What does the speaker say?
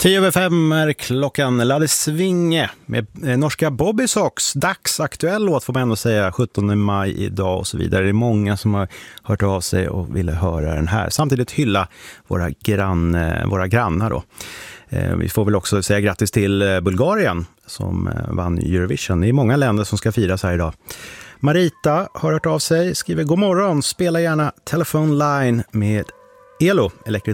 10:05 är klockan. Lade Svinge med norska Bobby Sox. Dagsaktuell låt får man ändå säga. 17 maj idag och så vidare. Det är många som har hört av sig och ville höra den här. Samtidigt hylla våra grannar då. Vi får väl också säga grattis till Bulgarien som vann Eurovision. Det är många länder som ska firas här idag. Marita har hört av sig, skriver god morgon, spela gärna Telephone Line med ELO, Electric